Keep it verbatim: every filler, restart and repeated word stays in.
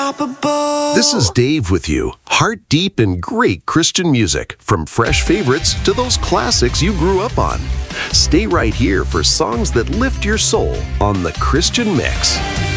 unstoppable. This is Dave with you. Heart deep in great Christian music, from fresh favorites to those classics you grew up on. Stay right here for songs that lift your soul on The Christian Mix.